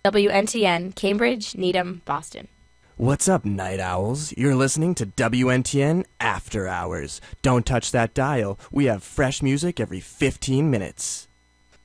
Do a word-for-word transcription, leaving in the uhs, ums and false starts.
W N T N, Cambridge, Needham, Boston. What's up, night owls? You're listening to W N T N After Hours. Don't touch that dial. We have fresh music every fifteen minutes.